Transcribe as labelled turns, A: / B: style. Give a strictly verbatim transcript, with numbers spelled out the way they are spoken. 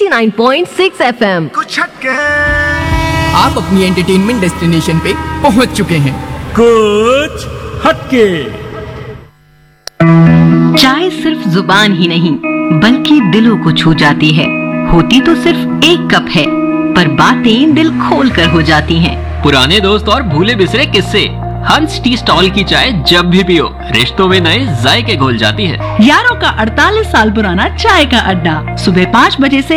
A: नौ point छह F M.
B: कुछ हटके
C: आप अपनी एंटरटेनमेंट डेस्टिनेशन पे पहुंच चुके हैं।
D: कुछ हटके।
E: चाय सिर्फ जुबान ही नहीं बल्कि दिलों को छू जाती है। होती तो सिर्फ एक कप है पर बातें दिल खोल कर हो जाती हैं।
F: पुराने दोस्त और भूले बिसरे किस्से, हंस टी स्टॉल की चाय जब भी पियो रिश्तों में नए जायके घोल जाती है।
G: यारों का अड़तालीस साल पुराना चाय का अड्डा, सुबह पाँच बजे से